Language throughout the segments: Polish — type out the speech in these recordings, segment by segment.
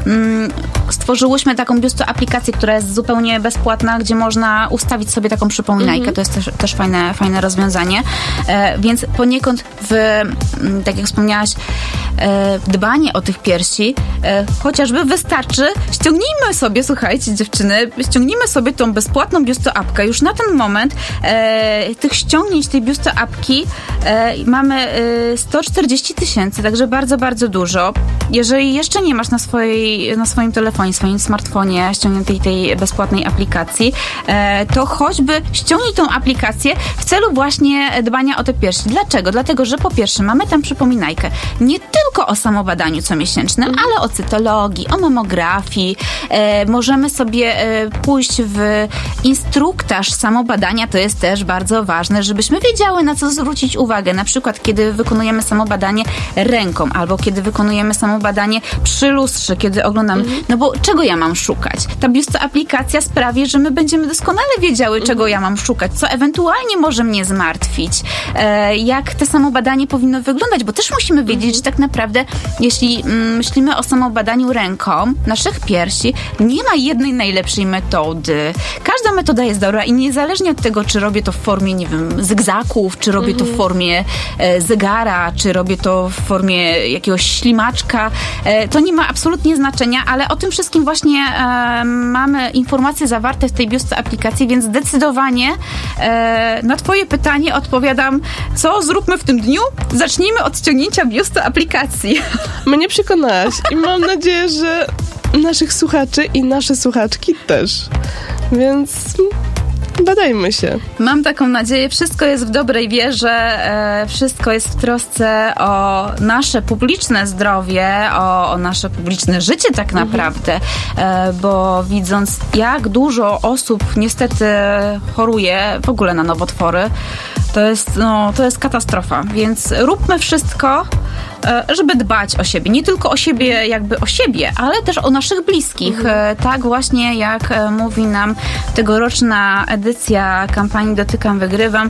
stworzyłyśmy taką biusto-aplikację, która jest zupełnie bezpłatna, gdzie można ustawić sobie taką przypominajkę. To jest też fajne rozwiązanie. Więc poniekąd tak jak wspomniałaś, dbanie o tych piersi, chociażby wystarczy, ściągnijmy sobie, słuchajcie dziewczyny, ściągnijmy sobie tą bezpłatną biusto-apkę. Już na ten moment tych ściągnięć tej biusto-apki mamy 140 000, także bardzo, bardzo dużo. Jeżeli jeszcze nie masz na swoim telefonie, swoim smartfonie ściągniętej tej bezpłatnej aplikacji, to choćby ściągnij tą aplikację w celu właśnie dbania o te piersi. Dlaczego? Dlatego, że po pierwsze mamy tam przypominajkę nie tylko o samobadaniu comiesięcznym, ale o cytologii, o mamografii. Możemy sobie pójść w instruktaż samobadania, to jest też bardzo ważne, żebyśmy wiedziały, na co zwrócić uwagę. Na przykład, kiedy wykonujemy samobadanie ręką, albo kiedy wykonujemy samobadanie przy lustrze, kiedy oglądamy. No bo czego ja mam szukać? Ta biusto-aplikacja sprawi, że my będziemy doskonale wiedziały, czego ja mam szukać, co ewentualnie może mnie zmartwić, jak te samobadanie powinno wyglądać, bo też musimy wiedzieć, że tak naprawdę, jeśli myślimy o samobadaniu ręką naszych piersi, nie ma jednej najlepszej metody. Każda metoda jest dobra i niezależnie od tego, czy robię to w formie, nie wiem, zygzaków, czy robię to w formie zegara, czy robię to w formie jakiegoś ślimaczka, to nie ma absolutnie znaczenia, ale o tym wszystkim właśnie mamy informacje zawarte w tej biusto-aplikacji, więc zdecydowanie na twoje pytanie odpowiadam, co zróbmy w tym dniu? Zacznijmy od ściągnięcia biusto-aplikacji. Mnie przekonałaś i mam nadzieję, że naszych słuchaczy i nasze słuchaczki też. Więc badajmy się. Mam taką nadzieję. Wszystko jest w dobrej wierze. Wszystko jest w trosce o nasze publiczne zdrowie, o nasze publiczne życie tak naprawdę. Bo widząc, jak dużo osób niestety choruje w ogóle na nowotwory, to jest katastrofa. Więc róbmy wszystko, żeby dbać o siebie. Nie tylko o siebie, ale też o naszych bliskich. Tak właśnie jak mówi nam tegoroczna edycja kampanii Dotykam, Wygrywam.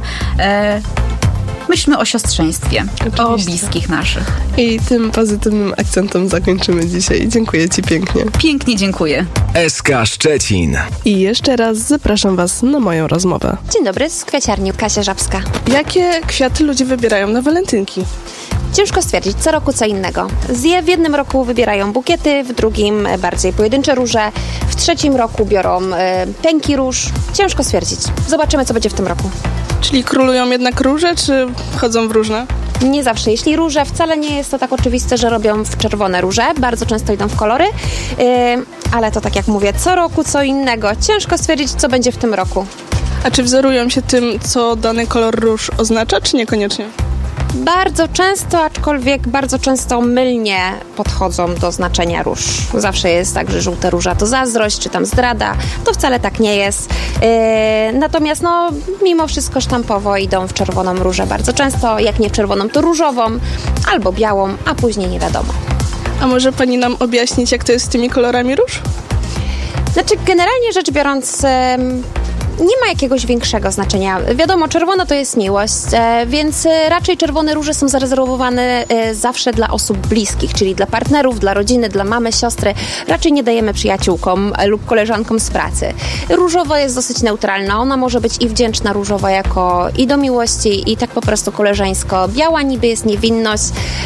Myślmy o siostrzeństwie, oczywiście, o bliskich naszych. I tym pozytywnym akcentem zakończymy dzisiaj. Dziękuję ci pięknie. Pięknie dziękuję. SK Szczecin. I jeszcze raz zapraszam was na moją rozmowę. Dzień dobry, z kwiaciarni Kasia Żabska. Jakie kwiaty ludzie wybierają na walentynki? Ciężko stwierdzić, co roku co innego. W jednym roku wybierają bukiety, w drugim bardziej pojedyncze róże, w trzecim roku biorą pęki róż. Ciężko stwierdzić. Zobaczymy, co będzie w tym roku. Czyli królują jednak róże, czy chodzą w różne? Nie zawsze. Jeśli róże, wcale nie jest to tak oczywiste, że robią w czerwone róże. Bardzo często idą w kolory. Ale to tak jak mówię, co roku co innego. Ciężko stwierdzić, co będzie w tym roku. A czy wzorują się tym, co dany kolor róż oznacza, czy niekoniecznie? Bardzo często, aczkolwiek bardzo często mylnie podchodzą do znaczenia róż. Zawsze jest tak, że żółte róża to zazdrość, czy tam zdrada. To wcale tak nie jest. Natomiast mimo wszystko sztampowo idą w czerwoną różę bardzo często. Jak nie w czerwoną, to różową albo białą, a później nie wiadomo. A może pani nam objaśnić, jak to jest z tymi kolorami róż? Znaczy, generalnie rzecz biorąc, nie ma jakiegoś większego znaczenia. Wiadomo, czerwona to jest miłość, więc raczej czerwone róże są zarezerwowane zawsze dla osób bliskich, czyli dla partnerów, dla rodziny, dla mamy, siostry. Raczej nie dajemy przyjaciółkom lub koleżankom z pracy. Różowa jest dosyć neutralna. Ona może być i wdzięczna różowa jako i do miłości, i tak po prostu koleżeńsko. Biała niby jest niewinność.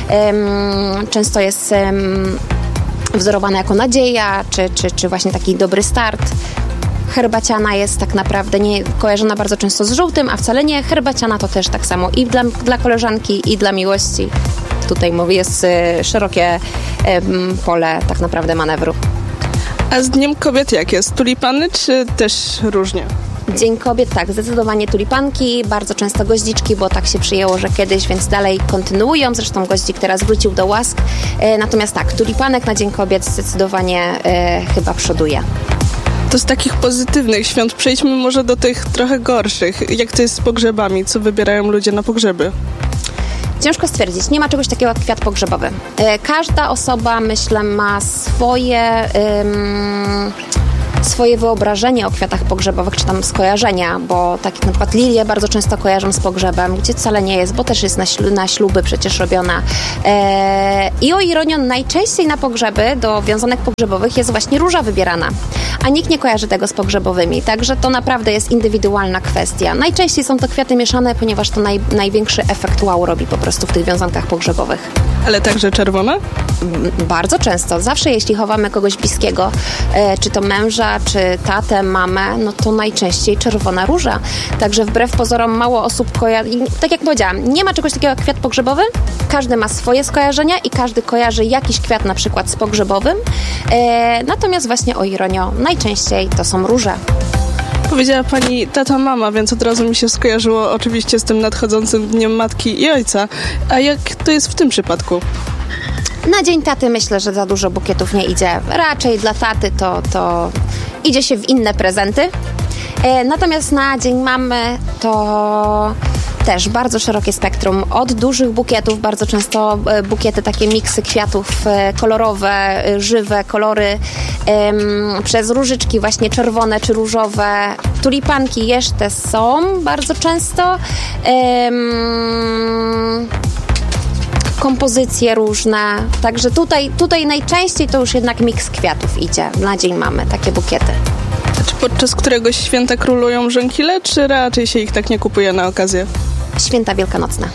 Często jest wzorowana jako nadzieja, czy właśnie taki dobry start. Herbaciana jest tak naprawdę nie kojarzona bardzo często z żółtym, a wcale nie. Herbaciana to też tak samo i dla koleżanki, i dla miłości. Tutaj mówię, jest szerokie pole tak naprawdę manewru. A z Dniem Kobiet jak jest? Tulipany czy też różnie? Dzień Kobiet, tak, zdecydowanie tulipanki, bardzo często goździczki, bo tak się przyjęło, że kiedyś, więc dalej kontynuują. Zresztą goździk teraz wrócił do łask. Natomiast tak, tulipanek na Dzień Kobiet zdecydowanie chyba przoduje. To z takich pozytywnych świąt przejdźmy może do tych trochę gorszych. Jak to jest z pogrzebami? Co wybierają ludzie na pogrzeby? Ciężko stwierdzić. Nie ma czegoś takiego jak kwiat pogrzebowy. Każda osoba, myślę, ma swoje wyobrażenie o kwiatach pogrzebowych, czy tam skojarzenia, bo tak jak na przykład lilię bardzo często kojarzą z pogrzebem, gdzie wcale nie jest, bo też jest na śluby przecież robiona. I o ironię, najczęściej na pogrzeby do wiązanek pogrzebowych jest właśnie róża wybierana, a nikt nie kojarzy tego z pogrzebowymi, także to naprawdę jest indywidualna kwestia. Najczęściej są to kwiaty mieszane, ponieważ to największy efekt wow robi po prostu w tych wiązankach pogrzebowych. Ale także czerwone? Bardzo często. Zawsze jeśli chowamy kogoś bliskiego, czy to męża, czy tatę, mamę, no to najczęściej czerwona róża. Także wbrew pozorom mało osób kojarzy. Tak jak powiedziałam, nie ma czegoś takiego jak kwiat pogrzebowy. Każdy ma swoje skojarzenia i każdy kojarzy jakiś kwiat na przykład z pogrzebowym. Natomiast właśnie o ironio, najczęściej to są róże. Powiedziała pani tata, mama, więc od razu mi się skojarzyło oczywiście z tym nadchodzącym Dniem Matki i Ojca. A jak to jest w tym przypadku? Na Dzień Taty myślę, że za dużo bukietów nie idzie. Raczej dla taty to idzie się w inne prezenty. Natomiast na Dzień Mamy to też bardzo szerokie spektrum. Od dużych bukietów, bardzo często bukiety, takie miksy kwiatów kolorowe, żywe kolory, przez różyczki właśnie czerwone czy różowe. Tulipanki jeszcze są bardzo często. Kompozycje różne. Także tutaj najczęściej to już jednak miks kwiatów idzie. Na Dzień Mamy takie bukiety. Czy podczas któregoś święta królują żonkile, czy raczej się ich tak nie kupuje na okazję? Święta wielkanocne.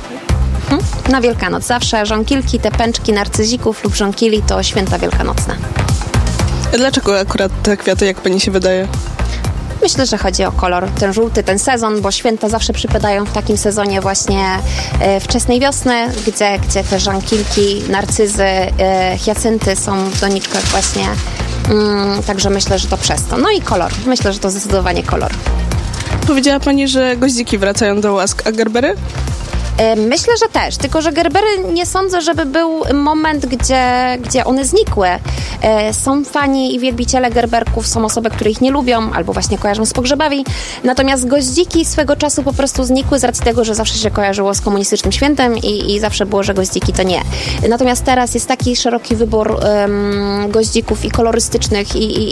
Na Wielkanoc zawsze żonkilki, te pęczki narcyzików lub żonkili to święta wielkanocne. A dlaczego akurat te kwiaty, jak pani się wydaje? Myślę, że chodzi o kolor, ten żółty, ten sezon, bo święta zawsze przypadają w takim sezonie właśnie wczesnej wiosny, gdzie te żonkilki, narcyzy, hiacynty są w doniczkach właśnie. Także myślę, że to przez to. No i kolor. Myślę, że to zdecydowanie kolor. Powiedziała pani, że goździki wracają do łask, a gerbery? Myślę, że też, tylko że gerbery nie sądzę, żeby był moment, gdzie one znikły. Są fani i wielbiciele gerberków, są osoby, które ich nie lubią albo właśnie kojarzą z pogrzebami. Natomiast goździki swego czasu po prostu znikły z racji tego, że zawsze się kojarzyło z komunistycznym świętem i zawsze było, że goździki to nie. Natomiast teraz jest taki szeroki wybór goździków i kolorystycznych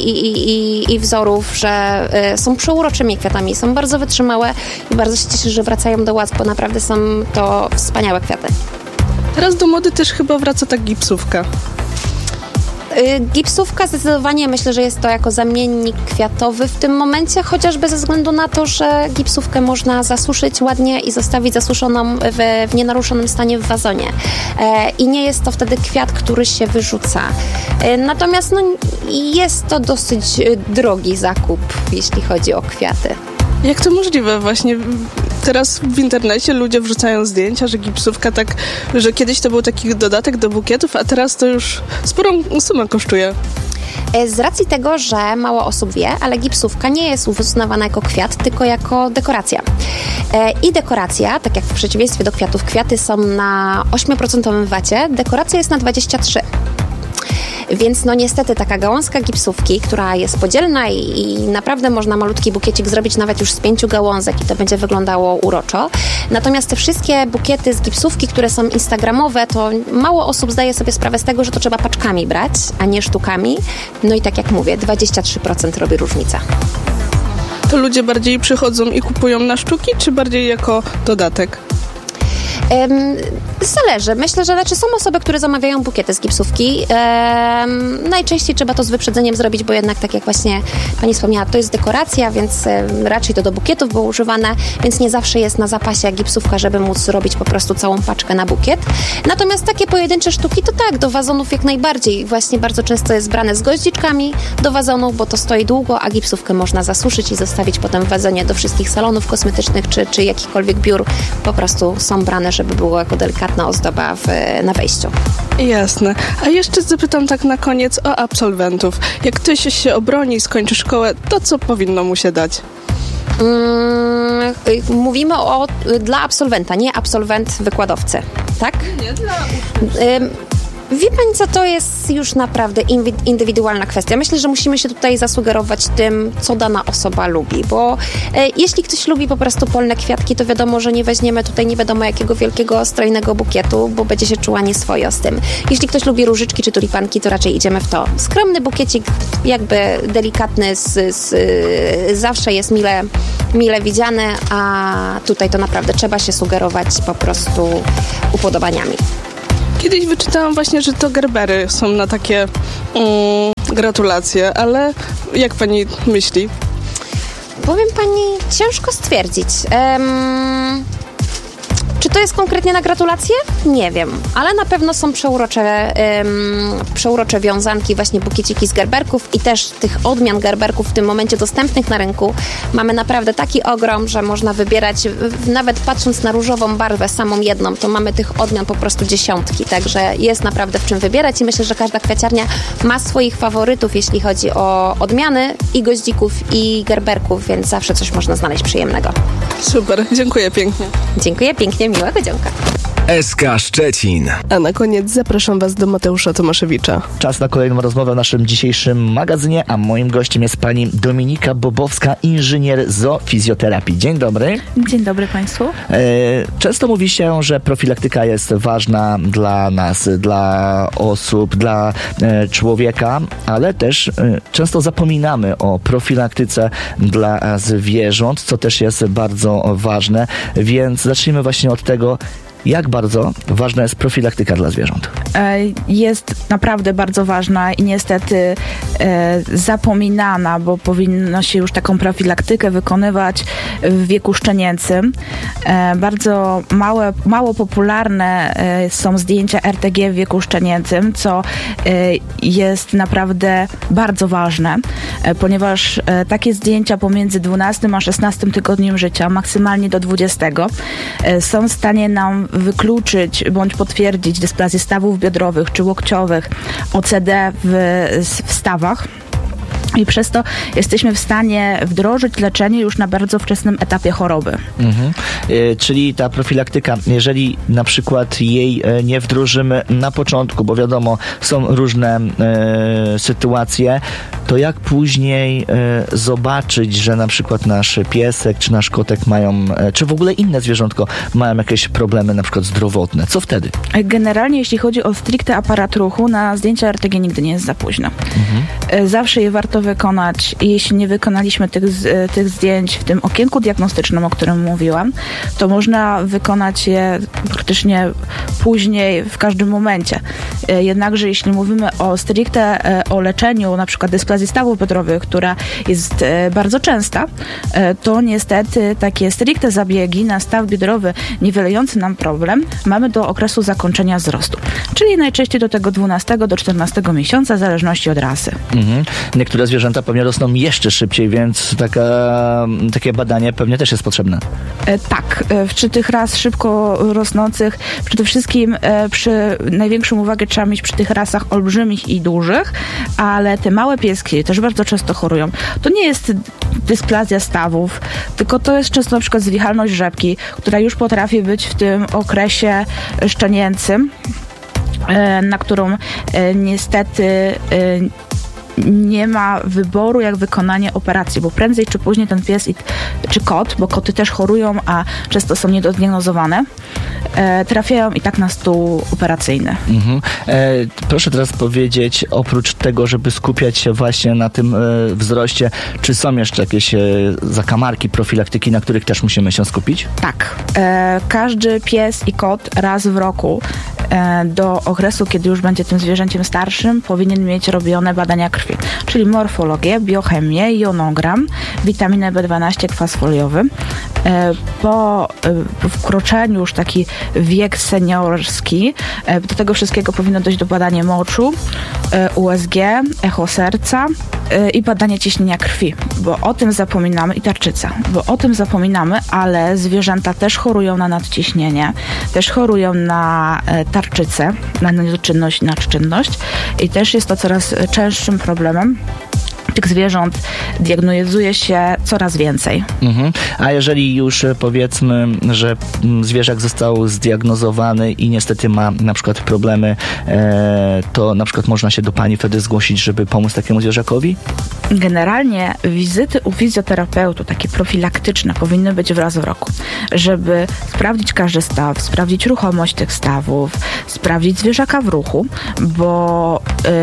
i wzorów, że są przeuroczymi kwiatami, są bardzo wytrzymałe i bardzo się cieszę, że wracają do łask, bo naprawdę są to wspaniałe kwiaty. Teraz do mody też chyba wraca ta gipsówka. Gipsówka zdecydowanie myślę, że jest to jako zamiennik kwiatowy w tym momencie, chociażby ze względu na to, że gipsówkę można zasuszyć ładnie i zostawić zasuszoną w nienaruszonym stanie w wazonie. I nie jest to wtedy kwiat, który się wyrzuca. Natomiast jest to dosyć drogi zakup, jeśli chodzi o kwiaty. Jak to możliwe właśnie? Teraz w internecie ludzie wrzucają zdjęcia, że gipsówka tak, że kiedyś to był taki dodatek do bukietów, a teraz to już sporą sumę kosztuje. Z racji tego, że mało osób wie, ale gipsówka nie jest uznawana jako kwiat, tylko jako dekoracja. I dekoracja, tak jak w przeciwieństwie do kwiatów, kwiaty są na 8% VAT-ie, dekoracja jest na 23%. Więc niestety taka gałązka gipsówki, która jest podzielna i naprawdę można malutki bukiecik zrobić nawet już z 5 gałązek i to będzie wyglądało uroczo. Natomiast te wszystkie bukiety z gipsówki, które są instagramowe, to mało osób zdaje sobie sprawę z tego, że to trzeba paczkami brać, a nie sztukami. No i tak jak mówię, 23% robi różnicę. To ludzie bardziej przychodzą i kupują na sztuki, czy bardziej jako dodatek? Zależy. Myślę, że są osoby, które zamawiają bukiety z gipsówki. Najczęściej trzeba to z wyprzedzeniem zrobić, bo jednak, tak jak właśnie pani wspomniała, to jest dekoracja, więc raczej to do bukietów było używane, więc nie zawsze jest na zapasie gipsówka, żeby móc zrobić po prostu całą paczkę na bukiet. Natomiast takie pojedyncze sztuki to tak, do wazonów jak najbardziej. Właśnie bardzo często jest brane z goździczkami do wazonów, bo to stoi długo, a gipsówkę można zasuszyć i zostawić potem w wazonie do wszystkich salonów kosmetycznych czy jakichkolwiek biur. Po prostu są brane, żeby było jako delikatna ozdoba na wejściu. Jasne. A jeszcze zapytam tak na koniec o absolwentów. Jak ktoś się obroni i skończy szkołę, to co powinno mu się dać? Mówimy dla absolwenta, nie absolwent wykładowcy, tak? Nie, dla uczniów. Wie pani co, to jest już naprawdę indywidualna kwestia. Myślę, że musimy się tutaj zasugerować tym, co dana osoba lubi, bo jeśli ktoś lubi po prostu polne kwiatki, to wiadomo, że nie weźmiemy tutaj nie wiadomo jakiego wielkiego, strojnego bukietu, bo będzie się czuła nieswojo z tym. Jeśli ktoś lubi różyczki czy tulipanki, to raczej idziemy w to. Skromny bukiecik, jakby delikatny, zawsze jest mile widziany, a tutaj to naprawdę trzeba się sugerować po prostu upodobaniami. Kiedyś wyczytałam właśnie, że to Gerbery są na takie gratulacje, ale jak pani myśli? Powiem pani, ciężko stwierdzić. Czy to jest konkretnie na gratulacje? Nie wiem, ale na pewno są przeurocze wiązanki, właśnie bukieciki z gerberków i też tych odmian gerberków w tym momencie dostępnych na rynku. Mamy naprawdę taki ogrom, że można wybierać, nawet patrząc na różową barwę, samą jedną, to mamy tych odmian po prostu dziesiątki, także jest naprawdę w czym wybierać i myślę, że każda kwiaciarnia ma swoich faworytów, jeśli chodzi o odmiany i goździków i gerberków, więc zawsze coś można znaleźć przyjemnego. Super, dziękuję pięknie. Dziękuję pięknie, miłego dzionka. SK Szczecin. A na koniec zapraszam Was do Mateusza Tomaszewicza. Czas na kolejną rozmowę w naszym dzisiejszym magazynie, a moim gościem jest pani Dominika Bobowska, inżynier zoofizjoterapii. Dzień dobry. Dzień dobry Państwu. Często mówi się, że profilaktyka jest ważna dla nas, dla osób, dla człowieka, ale też często zapominamy o profilaktyce dla zwierząt, co też jest bardzo ważne, więc zacznijmy właśnie od tego, jak bardzo ważna jest profilaktyka dla zwierząt? Jest naprawdę bardzo ważna i niestety zapominana, bo powinno się już taką profilaktykę wykonywać w wieku szczenięcym. Bardzo mało popularne są zdjęcia RTG w wieku szczenięcym, co jest naprawdę bardzo ważne, ponieważ takie zdjęcia pomiędzy 12 a 16 tygodniem życia, maksymalnie do 20, są w stanie nam wykluczyć bądź potwierdzić dysplazję stawów biodrowych czy łokciowych, OCD w stawach. I przez to jesteśmy w stanie wdrożyć leczenie już na bardzo wczesnym etapie choroby. Czyli ta profilaktyka, jeżeli na przykład jej nie wdrożymy na początku, bo wiadomo, są różne sytuacje, to jak później zobaczyć, że na przykład nasz piesek czy nasz kotek mają, czy w ogóle inne zwierzątko mają jakieś problemy na przykład zdrowotne? Co wtedy? Generalnie jeśli chodzi o stricte aparat ruchu, na zdjęcia RTG nigdy nie jest za późno. Zawsze je warto wykonać i jeśli nie wykonaliśmy tych zdjęć w tym okienku diagnostycznym, o którym mówiłam, to można wykonać je praktycznie później w każdym momencie. Jednakże jeśli mówimy stricte o leczeniu na przykład dysplazji stawów biodrowych, która jest bardzo częsta, to niestety takie stricte zabiegi na staw biodrowy niwelujący nam problem mamy do okresu zakończenia wzrostu, czyli najczęściej do tego 12 do 14 miesiąca, w zależności od rasy. Niektóre zwierzęta pewnie rosną jeszcze szybciej, więc takie badanie pewnie też jest potrzebne. Tak, przy tych ras szybko rosnących, przede wszystkim przy największą uwagę trzeba mieć przy tych rasach olbrzymich i dużych, ale te małe pieski też bardzo często chorują. To nie jest dysplazja stawów, tylko to jest często na przykład zwichalność rzepki, która już potrafi być w tym okresie szczenięcym, na którą niestety nie ma wyboru jak wykonanie operacji, bo prędzej czy później ten pies czy kot, bo koty też chorują, a często są niedodiagnozowane, trafiają i tak na stół operacyjny. Proszę teraz powiedzieć, oprócz tego, żeby skupiać się właśnie na tym wzroście, czy są jeszcze jakieś zakamarki profilaktyki, na których też musimy się skupić? Tak. Każdy pies i kot raz w roku do okresu, kiedy już będzie tym zwierzęciem starszym, powinien mieć robione badania krwi, czyli morfologię, biochemię, jonogram, witaminę B12, kwas foliowy. Po wkroczeniu już taki wiek seniorski, do tego wszystkiego powinno dojść do badania moczu, USG, echo serca i badanie ciśnienia krwi, bo o tym zapominamy, i tarczyca, bo o tym zapominamy, ale zwierzęta też chorują na nadciśnienie, też chorują na tarczycę, na niedoczynność i nadczynność i też jest to coraz częstszym problemem, tych zwierząt diagnozuje się coraz więcej. A jeżeli już powiedzmy, że zwierzak został zdiagnozowany i niestety ma na przykład problemy, to na przykład można się do pani wtedy zgłosić, żeby pomóc takiemu zwierzakowi? Generalnie wizyty u fizjoterapeuty, takie profilaktyczne, powinny być raz w roku, żeby sprawdzić każdy staw, sprawdzić ruchomość tych stawów, sprawdzić zwierzaka w ruchu, bo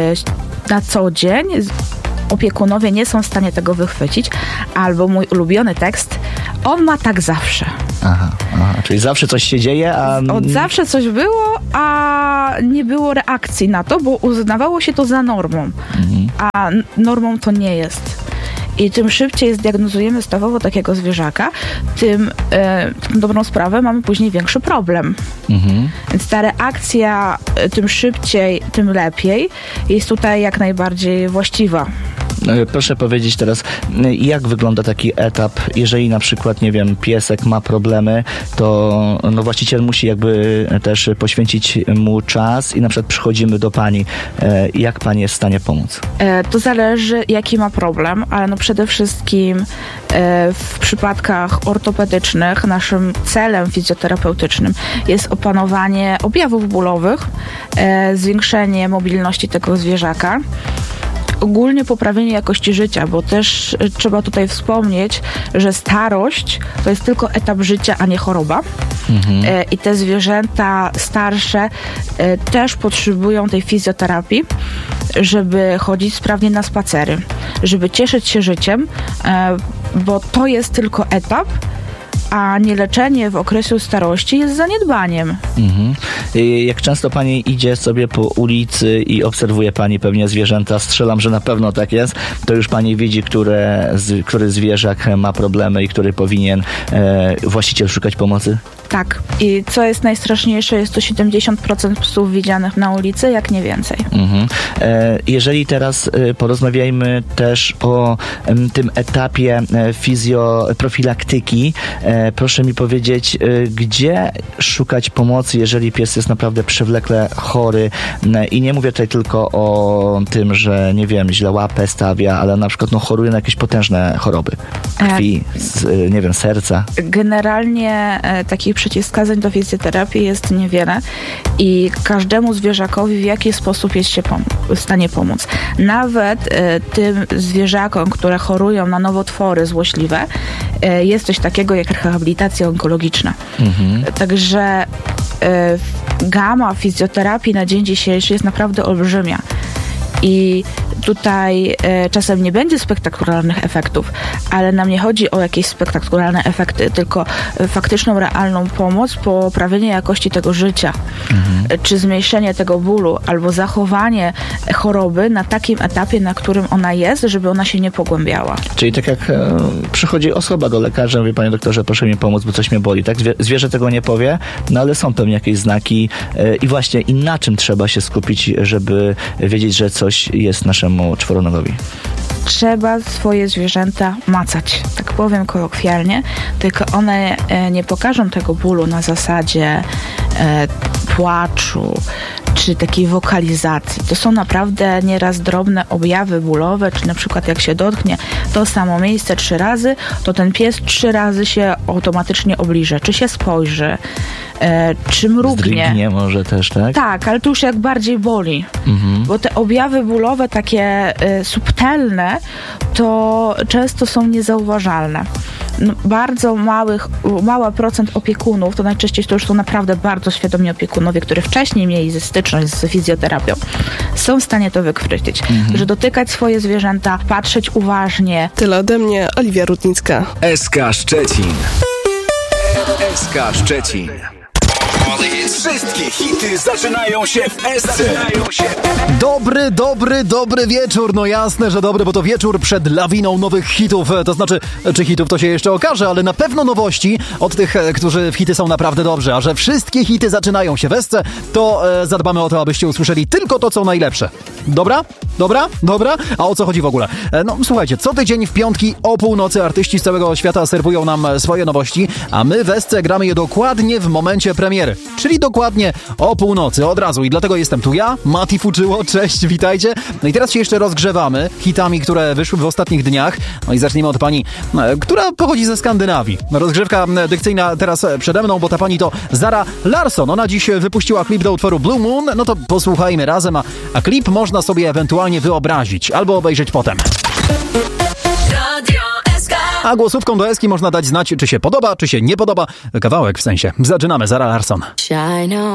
na co dzień opiekunowie nie są w stanie tego wychwycić, albo mój ulubiony tekst, on ma tak zawsze. Aha, czyli zawsze coś się dzieje, a... Od zawsze coś było, a nie było reakcji na to, bo uznawało się to za normą, a normą to nie jest. I tym szybciej zdiagnozujemy stawowo takiego zwierzaka, tym dobrą sprawę mamy później większy problem. Więc ta reakcja tym szybciej, tym lepiej jest tutaj jak najbardziej właściwa. Proszę powiedzieć teraz, jak wygląda taki etap, jeżeli na przykład, nie wiem, piesek ma problemy, to właściciel musi jakby też poświęcić mu czas i na przykład przychodzimy do pani. Jak pani jest w stanie pomóc? To zależy, jaki ma problem, ale przede wszystkim w przypadkach ortopedycznych naszym celem fizjoterapeutycznym jest opanowanie objawów bólowych, zwiększenie mobilności tego zwierzaka, ogólnie poprawienie jakości życia, bo też trzeba tutaj wspomnieć, że starość to jest tylko etap życia, a nie choroba. I te zwierzęta starsze też potrzebują tej fizjoterapii, żeby chodzić sprawnie na spacery, żeby cieszyć się życiem, bo to jest tylko etap, a nieleczenie w okresie starości jest zaniedbaniem. Jak często pani idzie sobie po ulicy i obserwuje pani pewnie zwierzęta, strzelam, że na pewno tak jest, to już pani widzi, który zwierzak ma problemy i który powinien właściciel szukać pomocy? Tak. I co jest najstraszniejsze, jest to 70% psów widzianych na ulicy, jak nie więcej. Jeżeli teraz porozmawiajmy też o tym etapie fizjoprofilaktyki, proszę mi powiedzieć, gdzie szukać pomocy, jeżeli pies jest naprawdę przewlekle chory i nie mówię tutaj tylko o tym, że nie wiem, źle łapę stawia, ale na przykład choruje na jakieś potężne choroby krwi, nie wiem, serca. Generalnie takich przeciwwskazań do fizjoterapii jest niewiele i każdemu zwierzakowi w jakiś sposób jest się w stanie pomóc. Nawet tym zwierzakom, które chorują na nowotwory złośliwe, jest coś takiego jak rehabilitacja onkologiczna. Także gama fizjoterapii na dzień dzisiejszy jest naprawdę olbrzymia. I tutaj czasem nie będzie spektakularnych efektów, ale nam nie chodzi o jakieś spektakularne efekty, tylko faktyczną, realną pomoc, poprawienie jakości tego życia, czy zmniejszenie tego bólu, albo zachowanie choroby na takim etapie, na którym ona jest, żeby ona się nie pogłębiała. Czyli tak jak przychodzi osoba do lekarza, mówi: panie doktorze, proszę mi pomóc, bo coś mnie boli, tak? Zwierzę tego nie powie, ale są pewnie jakieś znaki i właśnie i na czym trzeba się skupić, żeby wiedzieć, że coś jest naszemu czworonogowi. Trzeba swoje zwierzęta macać, tak powiem kolokwialnie, tylko one nie pokażą tego bólu na zasadzie płaczu czy takiej wokalizacji. To są naprawdę nieraz drobne objawy bólowe, czy na przykład jak się dotknie to samo miejsce 3 razy, to ten pies 3 razy się automatycznie obliże, czy się spojrzy, czy mrugnie. Zdrygnie może też, tak? Tak, ale to już jak bardziej boli. Bo te objawy bólowe takie subtelne, to często są niezauważalne. Bardzo mały procent opiekunów, to najczęściej to już są naprawdę bardzo świadomi opiekunowie, którzy wcześniej mieli styczność z fizjoterapią, są w stanie to wychwycić. Że dotykać swoje zwierzęta, patrzeć uważnie. Tyle ode mnie, Oliwia Rudnicka. SK Szczecin. SK Szczecin. Wszystkie hity zaczynają się w SC. Dobry wieczór. No jasne, że dobry, bo to wieczór przed lawiną nowych hitów. To znaczy, czy hitów to się jeszcze okaże, ale na pewno nowości od tych, którzy w hity są naprawdę dobrzy. A że wszystkie hity zaczynają się w SC, to zadbamy o to, abyście usłyszeli tylko to, co najlepsze. Dobra? Dobra? A o co chodzi w ogóle? No słuchajcie, co tydzień w piątki o północy artyści z całego świata serwują nam swoje nowości, a my w Esce gramy je dokładnie w momencie premiery, czyli dokładnie o północy, od razu. I dlatego jestem tu ja, Mati Fuczyło, cześć, witajcie. No i teraz się jeszcze rozgrzewamy hitami, które wyszły w ostatnich dniach. No i zaczniemy od pani, która pochodzi ze Skandynawii. Rozgrzewka dykcyjna teraz przede mną, bo ta pani to Zara Larsson. Ona dziś wypuściła klip do utworu Blue Moon. No to posłuchajmy razem, a klip można sobie ewentualnie wyobrazić albo obejrzeć potem. A głosówką do Eski można dać znać, czy się podoba, czy się nie podoba. Kawałek w sensie. Zaczynamy, Zara Larsson.